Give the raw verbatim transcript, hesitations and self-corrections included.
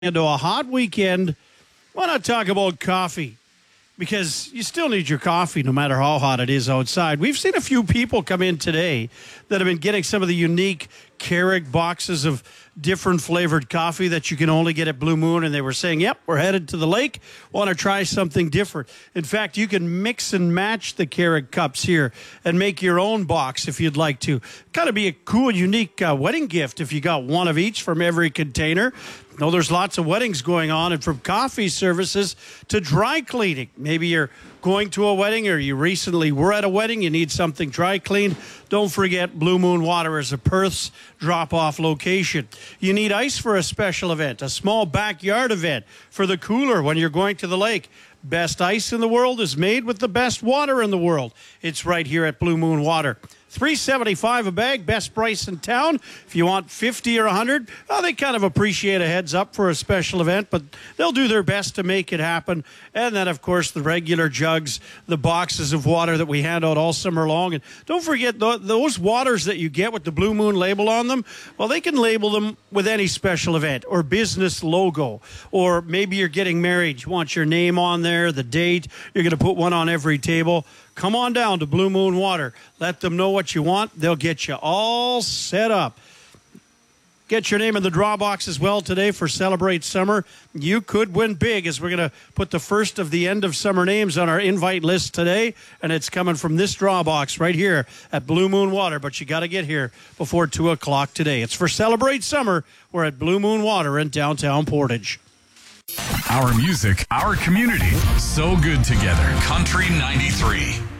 into a hot weekend, why not talk about coffee? Because you still need your coffee no matter how hot it is outside. We've seen a few people come in today that have been getting some of the unique Keurig boxes of different flavored coffee that you can only get at Blue Moon, and they were saying, yep, we're headed to the lake, want to try something different. In fact, you can mix and match the Keurig cups here and make your own box if you'd like to. Kind of be a cool, unique uh, wedding gift if you got one of each from every container. No, there's lots of weddings going on, and from coffee services to dry cleaning. Maybe you're going to a wedding or you recently were at a wedding, you need something dry cleaned. Don't forget Blue Moon Water is a Perth's drop-off location. You need ice for a special event, a small backyard event for the cooler when you're going to the lake. Best ice in the world is made with the best water in the world. It's right here at Blue Moon Water. three seventy-five a bag, best price in town. If you want fifty or one hundred, well, they kind of appreciate a heads up for a special event, but they'll do their best to make it happen. And then, of course, the regular jugs, the boxes of water that we hand out all summer long. And don't forget, th- those waters that you get with the Blue Moon label on them, well, they can label them with any special event or business logo. Or maybe you're getting married. You want your name on there, the date. You're going to put one on every table. Come on down to Blue Moon Water. Let them know what you want. They'll get you all set up. Get your name in the draw box as well today for Celebrate Summer. You could win big, as we're going to put the first of the end of summer names on our invite list today, and it's coming from this draw box right here at Blue Moon Water. But you got to get here before two o'clock today. It's for Celebrate Summer. We're at Blue Moon Water in downtown Portage. Our music, our community, so good together. Country ninety-three.